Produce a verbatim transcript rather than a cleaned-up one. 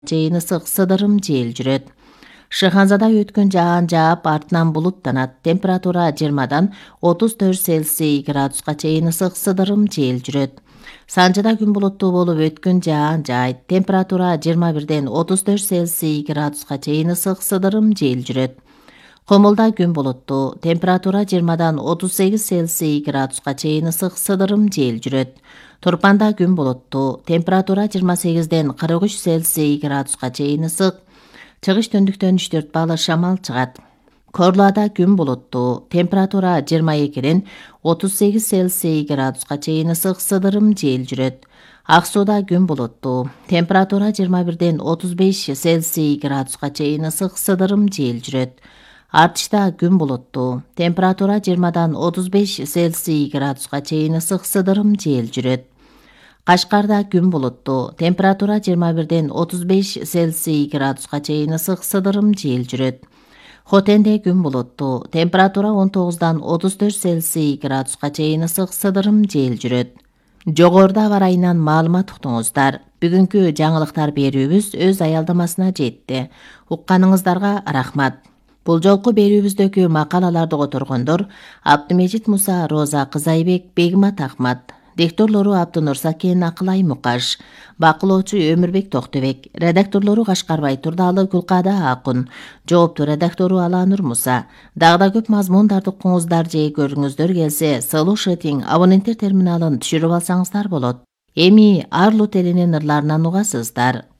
чейин ысык сыдырым жел жүрөт. Шыханзада өткөн жаан жаап, артынан булуттанат. Температура жыйырмадан отуз төрт Цельсий градуска чейин ысык сыдырым жел жүрөт. Санжыда күн булуттуу болуп, өткөн жаан жаайт. Температура жыйырма бирден отуз төрт Цельсий градуска чейин ысык сыдырым жел жүрөт. Комулда күн булуттуу. Температура жыйырмадан отуз сегиз Цельсий градуска чейин ысык сыдырым жел жүрөт. Турпанда күн булуттуу. Температура жыйырма сегизден кырк үч Цельсий градуска чейин ысык. Чыгыш төндүктөн үч төрт балы шамал чыгат. Корлада күн булуттуу. Температура жыйырма экиден отуз сегиз Цельсий градуска чейин ысык сыдырым жел жүрөт. Ак сууда күн булуттуу. Температура жыйырма бирден отуз беш Цельсий градуска чейин ысык сыдырым жел жүрөт. Артышта күн булуттуу. Температура жыйырмадан отуз беш Цельсий градуска чейин ысык сыдырым жел жүрөт. Кашкарда күн булуттуу. Температура жыйырма бирден отуз беш Цельсий градуска чейин ысык сыдырым жел жүрөт. Хотенде күн булуттуу. Температура он тогуздан отуз төрт Цельсий градуска чейин ысык сыдырым жел жүрөт. Жогоруда аба ырайынан маалымат уктуңуздар. Бүгүнкү жаңылыктар берүүбүз өз аялдамасына жетти. Укканыңыздарга рахмат. Бул жолку берүүбүздөгү макалаларды которгондор Абдымежит Муса, Роза Кызайбек, Бегмат Ахмат. Дикторлору Абдынур Сакен, Акылай Мукаш. Бакылоочу Өмүрбек Токтубек. Редакторлору Кашкарбай Турдалы, Гүлкада Акун. Жоопту редактору Аланур Муса. Дагы да көп мазмундарды укуңуздар же көрүңүздөр келсе, Solution абоненттер терминалын түшүрүп алсаңыздар болот. Эми Арлут элинин ырларынан угасыздар.